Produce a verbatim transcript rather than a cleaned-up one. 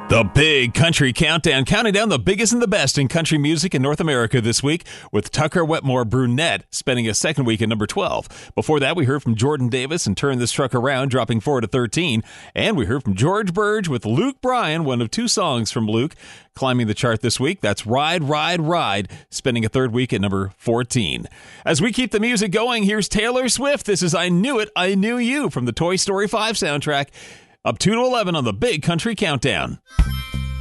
The Big Country Countdown, counting down the biggest and the best in country music in North America this week, with Tucker Wetmore Brunette spending a second week at number twelve. Before that, we heard from Jordan Davis and Turn This Truck Around, dropping four to thirteen. And we heard from George Burge with Luke Bryan, one of two songs from Luke, climbing the chart this week. That's Ride, Ride, Ride, spending a third week at number fourteen. As we keep the music going, here's Taylor Swift. This is I Knew It, I Knew You from the Toy Story five soundtrack. Up two to eleven on the Big Country Countdown.